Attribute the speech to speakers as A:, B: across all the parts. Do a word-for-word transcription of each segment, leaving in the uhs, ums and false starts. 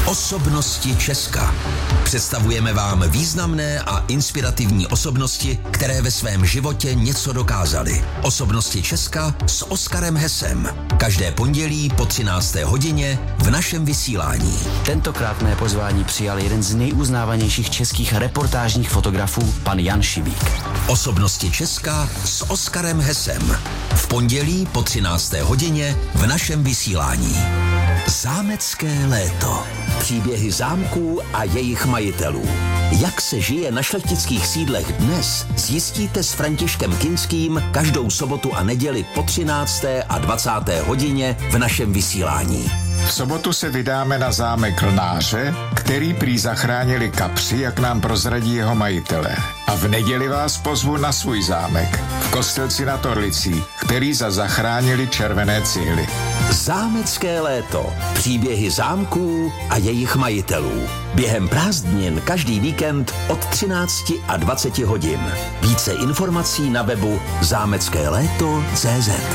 A: Osobnosti Česka. Představujeme vám významné a inspirativní osobnosti, které ve svém životě něco dokázaly. Osobnosti Česka s Oskarem Hesem. Každé pondělí po třinácté hodině v našem vysílání.
B: Tentokrát mé pozvání přijal jeden z nejuznávanějších českých reportážních fotografů, pan Jan Šibík.
A: Osobnosti Česka s Oskarem Hesem. V pondělí po třinácté hodině v našem vysílání. Zámecké léto. Příběhy zámků a jejich majitelů. Jak se žije na šlechtických sídlech dnes, zjistíte s Františkem Kinským každou sobotu a neděli po třinácté a dvacáté hodině v našem vysílání.
C: V sobotu se vydáme na zámek Lnáře, který prý zachránili kapři, jak nám prozradí jeho majitelé. A v neděli vás pozvu na svůj zámek v Kostelci nad Orlicí, který za zachránili červené cihly.
A: Zámecké léto. Příběhy zámků a jejich majitelů. Během prázdnin každý víkend od třinácti a dvaceti hodin. Více informací na webu zámecké léto tečka cé zet.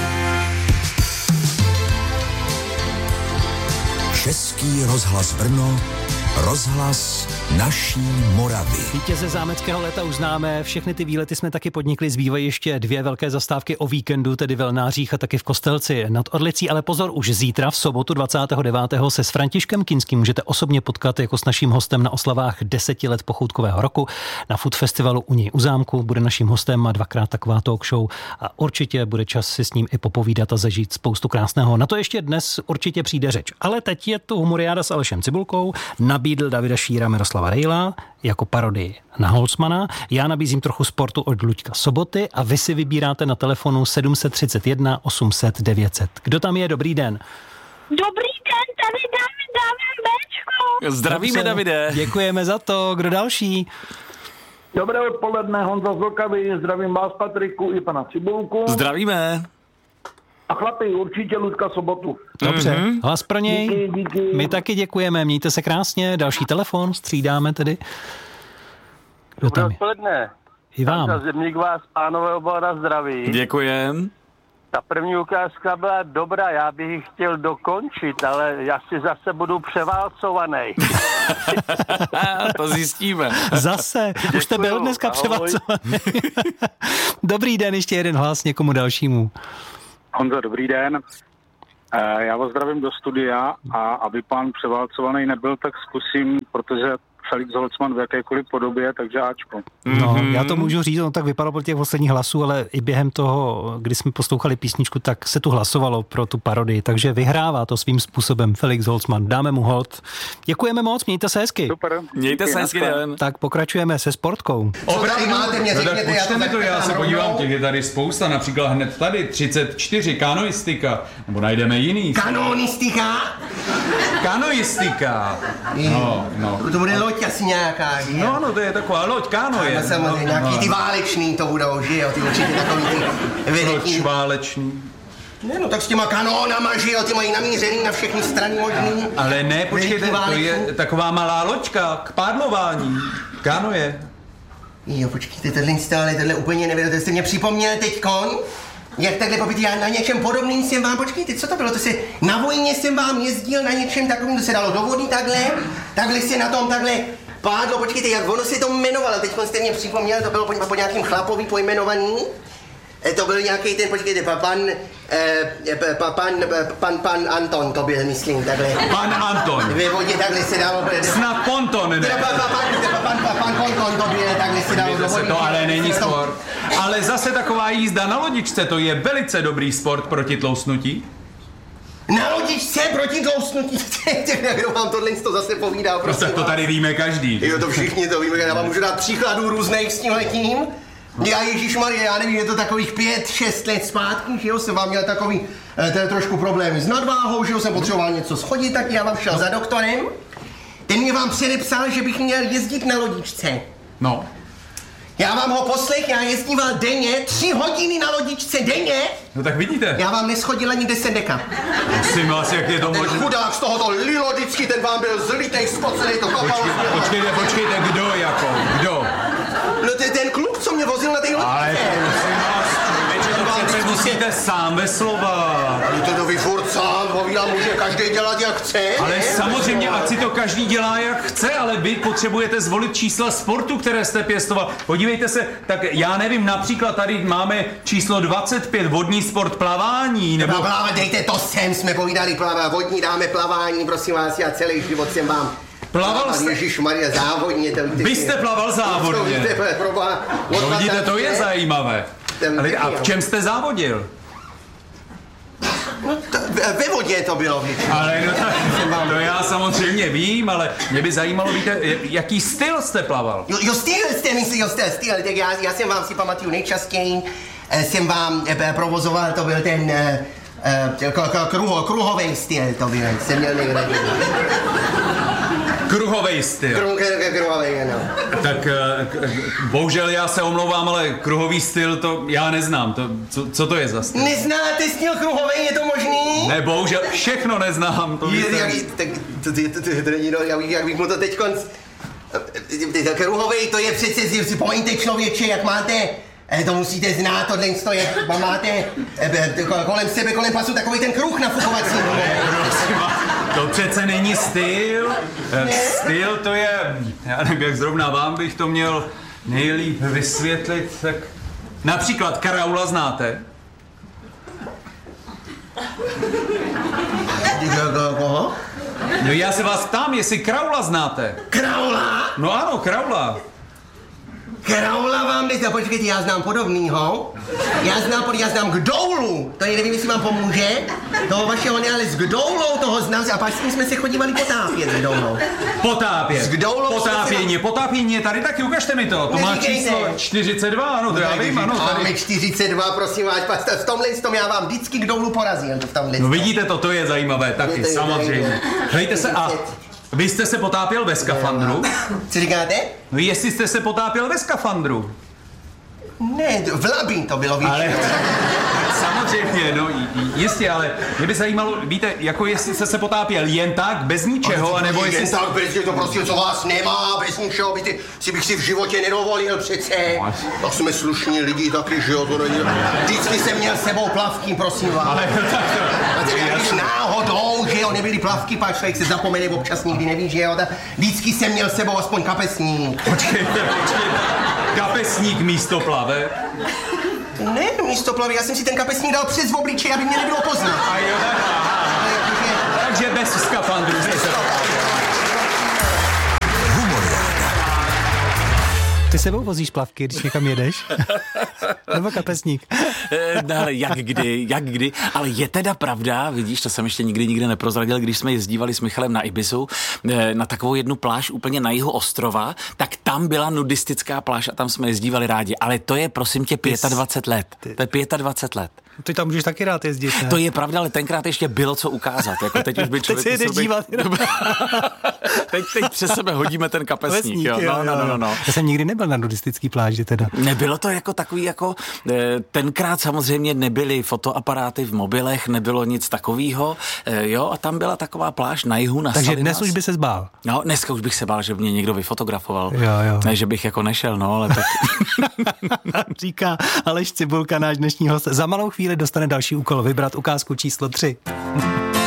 A: Český rozhlas Brno, rozhlas naší Moravy.
D: Vítěze zámeckého léta už známe, všechny ty výlety jsme taky podnikli, zbývají ještě dvě velké zastávky o víkendu, tedy v Lnářích a taky v Kostelci nad Orlicí, ale pozor, už zítra v sobotu dvacátého devátého se s Františkem Kinským můžete osobně potkat jako s naším hostem na oslavách deseti let pochoutkového roku. Na Food Festivalu u něj u zámku bude naším hostem, má dvakrát taková talk show a určitě bude čas si s ním i popovídat a zažít spoustu krásného. Na to ještě dnes určitě přijde řeč. Ale teď je tu humoriáda s Alešem Cibulkou, nabídl Davida Šíra, Miroslava Rejla jako parodii na Holcmana. Já nabízím trochu sportu od Luďka Soboty a vy si vybíráte na telefonu sedm set třicet jedna osm set devět set. Kdo tam je? Dobrý den.
E: Dobrý den, tady David, David Béčko.
D: Zdravíme, Davide. Děkujeme za to. Kdo další?
F: Dobré odpoledne, Honza z Vltavy, zdravím vás, Patriku, i pana Cibulku.
D: Zdravíme.
F: A chlapi, určitě Luďka Sobotu.
D: Dobře, mm-hmm. Hlas pro něj.
F: Díky, díky.
D: My taky děkujeme, mějte se krásně. Další telefon, střídáme tedy. Kdo
G: Dobré
D: tam je?
G: odpoledne.
D: I vám.
G: Zemník vás, pánové, oba zdraví.
D: Děkujem.
G: Ta první ukázka byla dobrá, já bych ji chtěl dokončit, ale já si zase budu převálcovaný.
D: To zjistíme. Zase, už jste byl dneska převálcovaný. Dobrý den, ještě jeden hlas někomu dalšímu.
H: Honzo, dobrý den. Já vás zdravím do studia a aby pán převálcovaný nebyl, tak zkusím, protože Felix Holcman v jakékoliv podobě, takže Ačko.
D: No, mm-hmm. Já to můžu říct, on tak vypadalo po těch posledních hlasů, ale i během toho, kdy jsme poslouchali písničku, tak se tu hlasovalo pro tu parodii, takže vyhrává to svým způsobem Felix Holcman. Dáme mu hold. Děkujeme moc, mějte se hezky.
H: Super.
D: Mějte se hezky. Tak pokračujeme se sportkou.
I: Opravdu máte mě, řekněte, no, tak
J: počteme to, já se podívám, těch je tady spousta, například hned tady třicet čtyři, kanoistika, nebo najdeme jiný.
I: Kanonistika?
J: Kanoistika. No, no.
I: To bude loď asi nějaká.
J: No, no, to je taková loď, káno je.
I: No, samozřejmě, no, nějaký no. Ty válečný to budou, že jo, ty určitě takový ty veliký.
J: Loď válečný.
I: Ne, no tak s těma kanónama, že jo, ty mají namířený na všechny strany možný.
J: Ale ne, počkejte, to je taková malá loďka k pádlování. Káno je.
I: Jo, počkejte, tohle jste, ale tohle úplně nevěděl, to jste mě připomněl teďkon. Jak takhle popít, já na něčem podobným jsem vám, počkejte, co to bylo, to se na vojně jsem vám jezdil na něčem takovým, to se dalo do vody takhle, takhle se na tom takhle pádlo, počkejte, jak ono se to jmenovalo, teď jste mě připomněl, to bylo po, po nějakým chlapovi pojmenovaný, e, to byl nějaký ten, počkejte, pa, pan, e, pa, pan, pan, pan Anton, to byl, myslím, takhle.
J: Pan Anton.
I: Ve vodě takhle se dalo.
J: Snad ponton, ne?
I: Teda pa, pa, pan, pan, pan, pan Ponton, to byl, takhle se dalo do vody.
J: To ale není sport. Ale zase taková jízda na lodičce, to je velice dobrý sport proti tlousnutí.
I: Na lodičce proti tlousnutí, kdo vám tohle to zase povídá, prosím.
J: No tak to tady víme každý.
I: Jo, to všichni to víme, já vám můžu dát příkladů různých s tímhletím. Já ježišmarja, já nevím, je to takových pět, šest let zpátky, že jo, jsem vám měl takový eh, trošku problémy s nadváhou, že jo, jsem potřeboval něco schodit, tak já vám šel za doktorem. Ten mě vám předepsal, že bych měl jezdit na lodičce.
J: No.
I: Já vám ho poslech, já jezdíval denně, tři hodiny na lodičce denně.
J: No tak vidíte.
I: Já vám neschodil ani deset deka.
J: Prosím vás, jak je to možné.
I: Ten chudák z tohoto lilo vždycky, ten vám byl zlitej, spocený, to kapalo.
J: Počkejte, počkejte, počkejte, kdo jako, kdo?
I: No to je ten kluk, co mě vozil na té lodičce.
J: Ale prosím vás, to přece nemusíte sám ve slova.
I: Ale to vy furt sám, povídám, může každý dělat jak chce.
J: Ale
I: ne?
J: samozřejmě, ať si to každý dělá jak chce, ale vy potřebujete zvolit čísla sportu, které jste pěstoval. Podívejte se, tak já nevím, například tady máme číslo dvacet pět, vodní sport, plavání, nebo...
I: Plavá, dejte to sem, jsme povídali plava, vodní dáme plavání, prosím vás, já celý život jsem vám...
J: Plaval jste...
I: Ježišmarja, závodně. To víte,
J: vy jste plaval závodně.
I: To víte, proba,
J: no, vidíte, to je zajímavé. Ale a v čem jste závodil?
I: No, to, ve vodě to bylo většinou.
J: Ale no, to, to já samozřejmě vím, ale mě by zajímalo, víte, jaký styl jste plaval?
I: Jo, jo styl jste, myslí, jo, styl, styl, tak já, já jsem vám si pamatuju nejčastěji, jsem vám eh, provozoval, to byl ten eh, eh, kruho, kruhový styl, to byl, jsem měl nejraději.
J: Kruhovej styl.
I: Kru, kruhovej, ano.
J: Tak bohužel já se omlouvám, ale kruhový styl to já neznám. To, co, co to je za styl?
I: Neznáte styl kruhovej, je to možný?
J: Ne, bohužel všechno neznám. To
I: je, jak, tak, to, to, to, to, to není, no, jak, jak bych mu to teď konc... Kruhovej, to je přece, si pomeňte člověče, jak máte... To musíte znát, tohle jak máte kolem sebe, kolem pasu, takový ten kruh nafukovací.
J: To přece není styl. Ne? Styl to je, já nevím, jak zrovna vám bych to měl nejlíp vysvětlit, tak například Karaula znáte?
I: Koho?
J: No já se vás ptám, jestli Kraula znáte.
I: Kraula?
J: No ano, Kraula.
I: Kraula vám jde, počkejte, já znám podobnýho. Já znám, já znám Kdoulu, to je, nevím, jestli vám pomůže. Toho vašeho ne, ale s Kdoulou toho znám a pak s tím jsme se chodívali potápět s Kdoulou.
J: Potápět?
I: S Kdoulou.
J: Potápění, potápění, tady taky ukažte mi to. To má číslo čtyřicet dva, ano, to já vím, ano.
I: Máme čtyřicet dva, prosím vás, v tomhle tom já vám vždycky Kdoulu porazil. V tomhle
J: no vidíte to, to je zajímavé taky, samozřejmě. Hlejte se a... Vy jste se potápěl ve skafandru?
I: Co říkáte?
J: No jestli jste se potápěl ve skafandru.
I: Ne, v labín to bylo, víš.
J: Ale samozřejmě, no jistě, ale mě by zajímalo, víte, jako jestli jste se potápěl jen tak, bez ničeho, anebo jestli...
I: Jen tak, bez to prostě, co vás nemá, bez ničeho, víte, si bych si v životě nedovolil přece. Tak jsme slušní lidi taky, že jo, to není... Vždycky jsem měl s sebou plavky, prosím vás. Ale tak to... náhodou, že jo, nebyly plavky, pak člověk se zapomene, občas nikdy neví, že jo, tak vždycky jsem měl s sebou aspoň kapesník.
J: Počkejte, počkejte, kapesník místo plave?
I: Ne, místo plavy, já jsem si ten kapesník dal přes obličej, aby mě nebylo poznat.
J: A jo, tak, takže bez skafandru jste se...
D: Ty sebou vozíš plavky, když někam jedeš? Nebo kapesník?
B: No, ale jak kdy, jak kdy. Ale je teda pravda, vidíš, to jsem ještě nikdy nikdy neprozradil, když jsme jezdívali s Michalem na Ibizu, na takovou jednu pláž úplně na jihu ostrova, tak tam byla nudistická pláž a tam jsme jezdívali rádi. Ale to je, prosím tě, dvacet pět let. To je dvacet pět let.
D: Ty tam můžeš taky rád jezdit, ne?
B: To je pravda, ale tenkrát ještě bylo co ukázat. Jako teď už by člověk...
D: Teď si jdeš dívat.
B: teď, teď přes sebe hodíme ten kapesník.
D: Vesník,
B: jo.
D: Jo,
B: no, no, no, no.
D: Já jsem nikdy nebyl na nudistický pláži teda.
B: Nebylo to jako takový jako... Tenkrát samozřejmě nebyly fotoaparáty v mobilech, nebylo nic takového. Jo, a tam byla taková pláž na jihu, na
D: Takže
B: Salinas.
D: dnes už by se zbál.
B: No, dneska už bych se bál, že by mě někdo vyfotografoval.
D: Jo, jo.
B: Ne, že bych jako nešel, no, ale tak...
D: Říká Aleš Cibulka, náš dnešní host. Za malou chvíli dostane další úkol, vybrat ukázku číslo tři.